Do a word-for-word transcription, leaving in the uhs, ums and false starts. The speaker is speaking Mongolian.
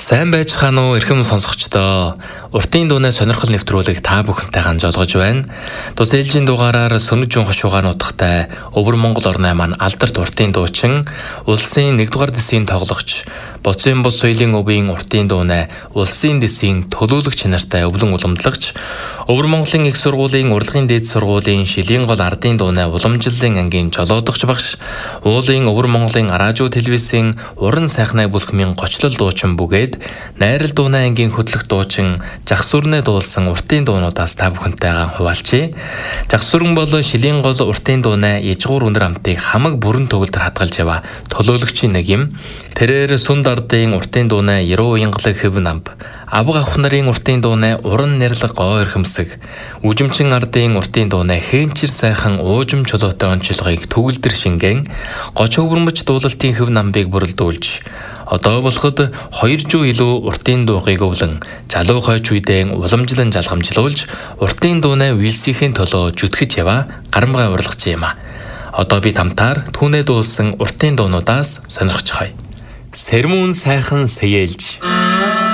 Сайн байцгаана уу эрхэм сонсогчдоо. Уртын дууны сонирхол нэвтрүүлэг та бүхэнтэй хамжуулгаж байна. Тус ээлжийн дугаараар Сүнэг Жун хошуугаар нутагтай Өвөр Монгол орны маань алдарт уртын дуучин, улсын нэгдүгээр дэсийн тоглогч, Боцын бус соёлын өвийн уртын дууны улсын дэсийн төлөөлөгч нартай өвлөн уламжлагч, Өвөр Монголын их сургуулийн урлагийн дээд сургуулийн шилийн гол ардын дууны уламжлалын ангийн жолоодогч багш, уулын Өвөр Монголын радио телевизийн уран сайхнаа бүлхмийн гочлол дуучин бүгээд найрал дууны ангийн хөтлөх дуучин Жагсүрнэ дуулсан уртын дуунуудаас та бүхэнтэйгээ хуваалцъя. Жагсүрэн бол шилийн гол уртын дууны ижгуур үнэр амтыг хамаг бүрэн төгөлдөр хадгалж яваа төлөөлөгчийн нэг юм. Тэрээр Сүнд ардын уртын дууны Яруу уянгалаг хэв намб, Авга авах нарын уртын дууны уран нэрлэг гоо эрхэмсэг, Үжимчин ардын уртын дууны хээнчир сайхан уужим чулуутай онцлогыг төгөлдөр шингэн, гоч өвөрмөж дуулалтын хэв намбыг бүрэлдүүлж, одоо болоход хоёр жуу илүү уртын дуугыг өвлөн, залуу хойч үедээ уламжлан жалгамжлуулж, уртын дууны үйлсийн төлөө жүтгэж яваа гарамгай урлагч юм а. Одоо бид хамтаар түүнээ дуулсан уртын дуунуудаас сонирхож хай. Сэрмүүн сайхан сэйлж